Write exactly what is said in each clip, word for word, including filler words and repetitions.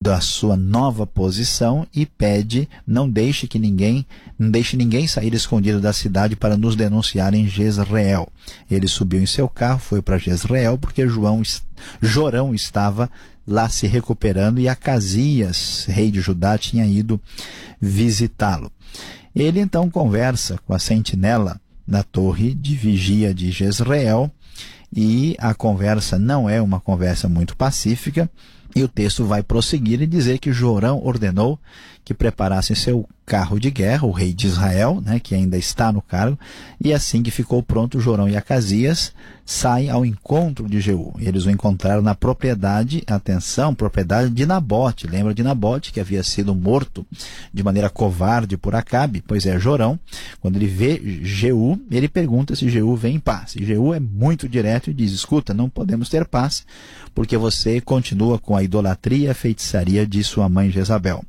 da sua nova posição e pede: não deixe que ninguém, não deixe ninguém sair escondido da cidade para nos denunciar em Jezreel. Ele subiu em seu carro, foi para Jezreel, porque João, Jorão estava lá se recuperando e Acasias, rei de Judá, tinha ido visitá-lo. Ele então conversa com a sentinela da torre de vigia de Jezreel, e a conversa não é uma conversa muito pacífica, e o texto vai prosseguir e dizer que Jorão ordenou que preparassem seu carro de guerra, o rei de Israel, né, que ainda está no cargo, e assim que ficou pronto, Jorão e Acasias saem ao encontro de Jeú. Eles o encontraram na propriedade, atenção, propriedade de Nabote. Lembra de Nabote, que havia sido morto de maneira covarde por Acabe? Pois é, Jorão, quando ele vê Jeú, ele pergunta se Jeú vem em paz. E Jeú é muito direto e diz: escuta, não podemos ter paz, porque você continua com a idolatria e a feitiçaria de sua mãe Jezabel.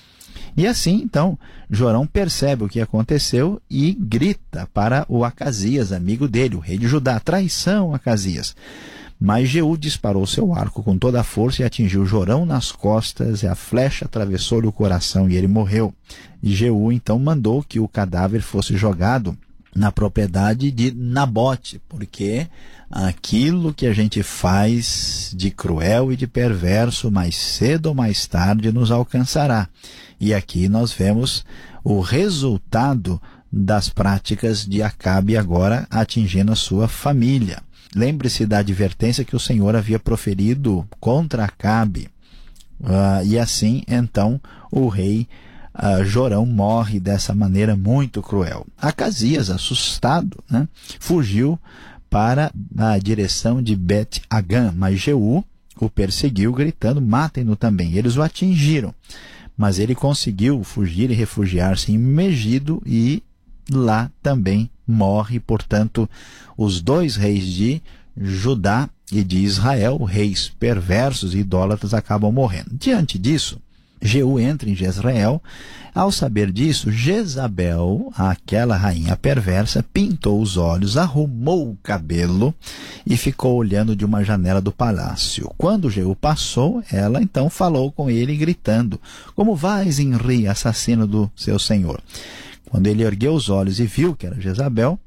E assim, então, Jorão percebe o que aconteceu e grita para o Acasias, amigo dele, o rei de Judá: traição, Acasias. Mas Jeú disparou seu arco com toda a força e atingiu Jorão nas costas, e a flecha atravessou-lhe o coração e ele morreu. E Jeú então mandou que o cadáver fosse jogado na propriedade de Nabote, porque aquilo que a gente faz de cruel e de perverso, mais cedo ou mais tarde nos alcançará. E aqui nós vemos o resultado das práticas de Acabe agora atingindo a sua família. Lembre-se da advertência que o Senhor havia proferido contra Acabe. Uh, e assim, então, o rei Uh, Jorão morre dessa maneira muito cruel. Acasias, assustado, né, fugiu para a direção de Bet-Agã, mas Jeú o perseguiu, gritando: matem-no também. Eles o atingiram, mas ele conseguiu fugir e refugiar-se em Megido, e lá também morre. Portanto, os dois reis de Judá e de Israel, reis perversos e idólatras, acabam morrendo. Diante disso, Jeú entra em Jezreel. Ao saber disso, Jezabel, aquela rainha perversa, pintou os olhos, arrumou o cabelo e ficou olhando de uma janela do palácio. Quando Jeú passou, ela então falou com ele, gritando: como vais, Enri, assassino do seu senhor? Quando ele ergueu os olhos e viu que era Jezabel: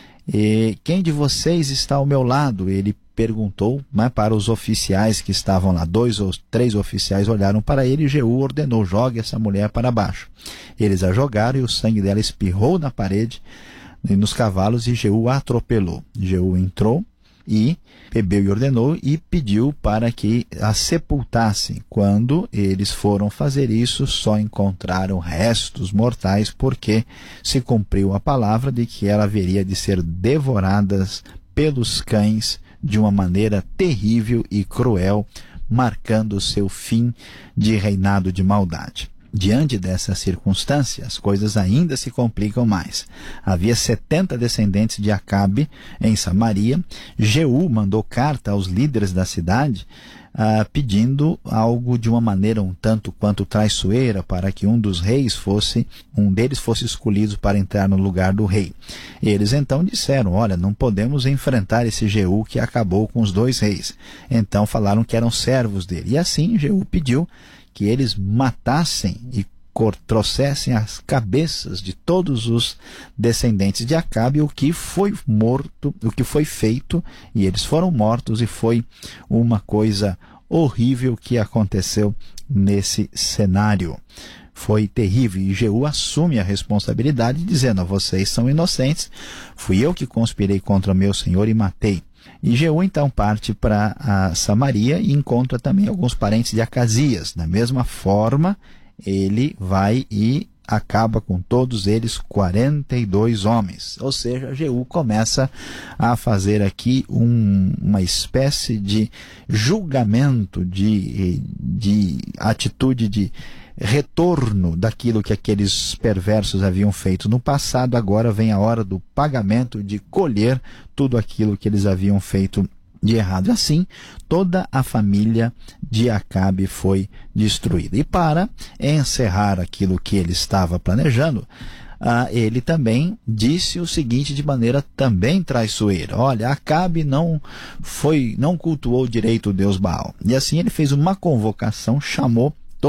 e quem de vocês está ao meu lado? Ele perguntou, né, para os oficiais que estavam lá. Dois ou três oficiais olharam para ele e Jeú ordenou: jogue essa mulher para baixo. Eles a jogaram e o sangue dela espirrou na parede e nos cavalos, e Jeú a atropelou. Jeú entrou e bebeu e ordenou e pediu para que a sepultassem. Quando eles foram fazer isso, só encontraram restos mortais, porque se cumpriu a palavra de que ela haveria de ser devorada pelos cães de uma maneira terrível e cruel, marcando o seu fim de reinado de maldade. Diante dessa circunstância, as coisas ainda se complicam mais. Havia setenta descendentes de Acabe em Samaria. Jeú mandou carta aos líderes da cidade, Uh, pedindo algo de uma maneira um tanto quanto traiçoeira, para que um dos reis fosse, um deles fosse escolhido para entrar no lugar do rei. Eles então disseram: olha, não podemos enfrentar esse Jeú que acabou com os dois reis. Então falaram que eram servos dele. E assim Jeú pediu que eles matassem e trouxessem as cabeças de todos os descendentes de Acabe, o que foi morto, o que foi feito, e eles foram mortos, e foi uma coisa horrível que aconteceu nesse cenário. Foi terrível, e Jeú assume a responsabilidade, dizendo: vocês são inocentes, fui eu que conspirei contra meu senhor e matei. E Jeú então parte para Samaria e encontra também alguns parentes de Acasias. Da mesma forma, ele vai e acaba com todos eles, quarenta e dois homens. Ou seja, Jeú começa a fazer aqui um, uma espécie de julgamento, de, de atitude de retorno daquilo que aqueles perversos haviam feito no passado. Agora vem a hora do pagamento, de colher tudo aquilo que eles haviam feito de errado. Assim, toda a família de Acabe foi destruída. E para encerrar aquilo que ele estava planejando, ah, ele também disse o seguinte de maneira também traiçoeira: olha, Acabe não foi, não cultuou direito o Deus Baal. E assim ele fez uma convocação, chamou